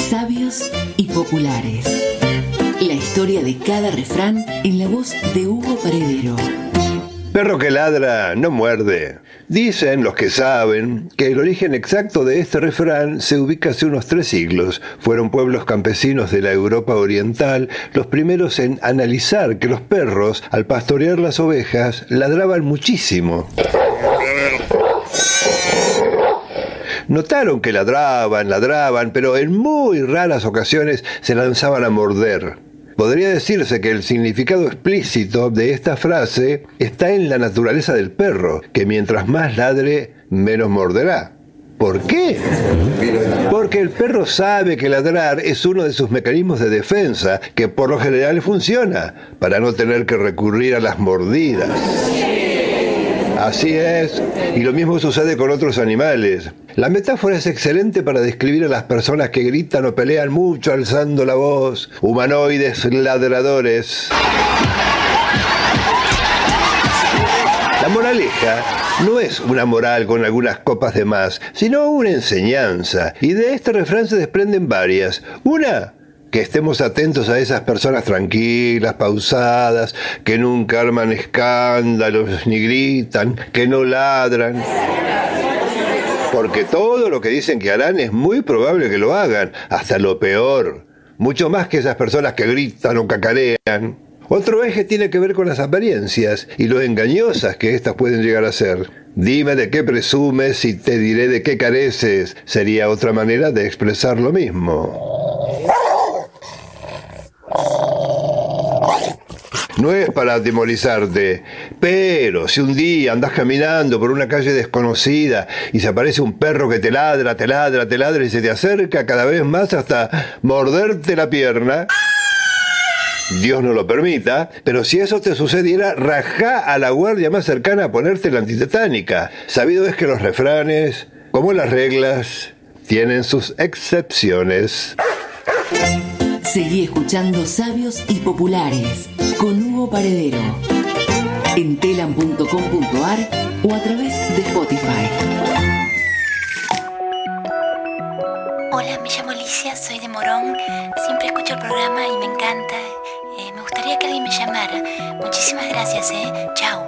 Sabios y populares. La historia de cada refrán en la voz de Hugo Paredero. Perro que ladra no muerde. Dicen los que saben que el origen exacto de este refrán se ubica hace unos 3 siglos. Fueron pueblos campesinos de la Europa oriental los primeros en analizar que los perros, al pastorear las ovejas, ladraban muchísimo. Notaron que ladraban, pero en muy raras ocasiones se lanzaban a morder. Podría decirse que el significado explícito de esta frase está en la naturaleza del perro, que mientras más ladre, menos morderá. ¿Por qué? Porque el perro sabe que ladrar es uno de sus mecanismos de defensa, que por lo general funciona, para no tener que recurrir a las mordidas. Así es, y lo mismo sucede con otros animales. La metáfora es excelente para describir a las personas que gritan o pelean mucho alzando la voz, humanoides ladradores. La moraleja no es una moral con algunas copas de más, sino una enseñanza, y de este refrán se desprenden varias. Una, que estemos atentos a esas personas tranquilas, pausadas, que nunca arman escándalos ni gritan, que no ladran. Porque todo lo que dicen que harán es muy probable que lo hagan, hasta lo peor. Mucho más que esas personas que gritan o cacarean. Otro eje tiene que ver con las apariencias y lo engañosas que éstas pueden llegar a ser. Dime de qué presumes y te diré de qué careces. Sería otra manera de expresar lo mismo. No es para atemorizarte, pero si un día andás caminando por una calle desconocida y se aparece un perro que te ladra y se te acerca cada vez más hasta morderte la pierna, Dios no lo permita, pero si eso te sucediera, rajá a la guardia más cercana a ponerte la antitetánica. Sabido es que los refranes, como las reglas, tienen sus excepciones. Seguí escuchando Sabios y Populares con Hugo Paredero en telam.com.ar o a través de Spotify. Hola, me llamo Alicia, soy de Morón. Siempre escucho el programa y me encanta. Me gustaría que alguien me llamara. Muchísimas gracias, Chao.